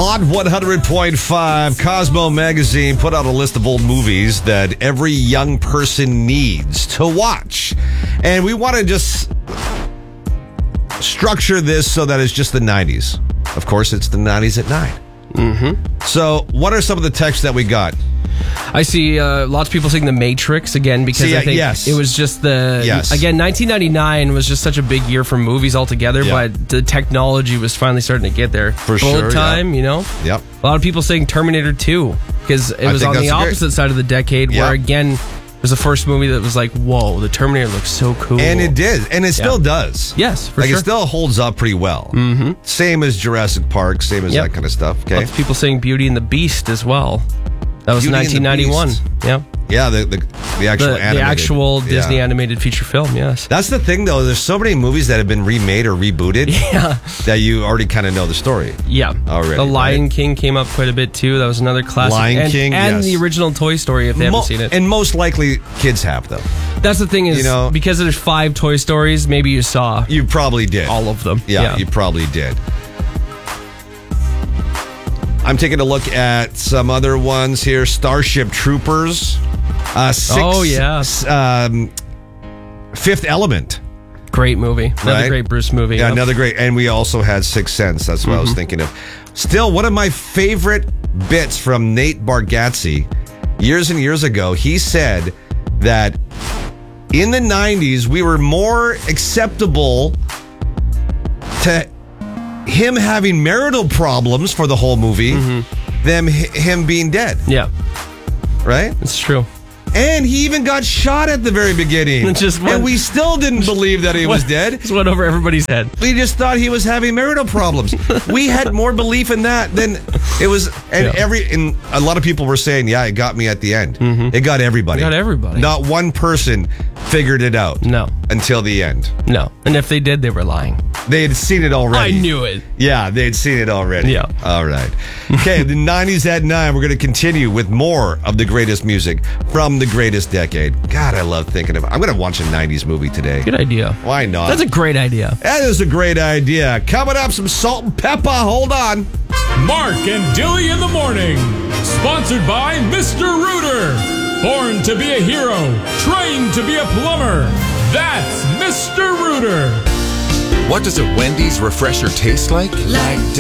Hot 100.5 Cosmo Magazine put out a list of old movies that every young person needs to watch. And we want to just structure this so that it's just the 90s. Of course, it's the 90s at 9. Mm-hmm. So what are some of the texts that we got? I see lots of people saying The Matrix again because I think it was just again, 1999 was just such a big year for movies altogether, but the technology was finally starting to get there. For Bullet sure. time, you know? Yep. A lot of people saying Terminator 2 because it was on the opposite side of the decade where, again, it was the first movie that was like, whoa, the Terminator looks so cool. And it did. And it still does. Yes, for sure. It still holds up pretty well. Mm-hmm. Same as Jurassic Park, same as that kind of stuff. Okay. Lots of people saying Beauty and the Beast as well. That was Beauty 1991. Yeah. Yeah, the actual Disney animated feature film, yes. That's the thing, though. There's so many movies that have been remade or rebooted that you already kind of know the story. Yeah. Already. The Lion King came up quite a bit, too. That was another classic. Lion King, and the original Toy Story, if they haven't seen it. And most likely kids have, though. That's the thing is, because there's 5 Toy Stories, maybe you saw... You probably did. All of them. Yeah, you probably did. I'm taking a look at some other ones here. Starship Troopers. Fifth Element. Great movie. Another great Bruce movie. Yeah, another great. And we also had Sixth Sense. That's what I was thinking of. Still, one of my favorite bits from Nate Bargatze years and years ago, he said that in the 90s, we were more acceptable to him having marital problems for the whole movie than him being dead. Yeah. Right? It's true. And he even got shot at the very beginning. And we still didn't believe that he was dead. It went over everybody's head. We just thought he was having marital problems. We had more belief in that than it was. And a lot of people were saying, it got me at the end. It got everybody. It got everybody. Not one person figured it out. No. Until the end. No. And if they did, they were lying. They had seen it already. I knew it. Yeah, they had seen it already. Yeah. All right. Okay, the 90s at 9. We're going to continue with more of the greatest music from the greatest decade. God, I love thinking of it. I'm going to watch a 90s movie today. Good idea. Why not? That's a great idea. That is a great idea. Coming up, some salt and pepper. Hold on. Mark and Dilly in the morning. Sponsored by Mr. Rooter. Born to be a hero. Trained to be a plumber. That's Mr. Rooter. What does a Wendy's refresher taste like? Like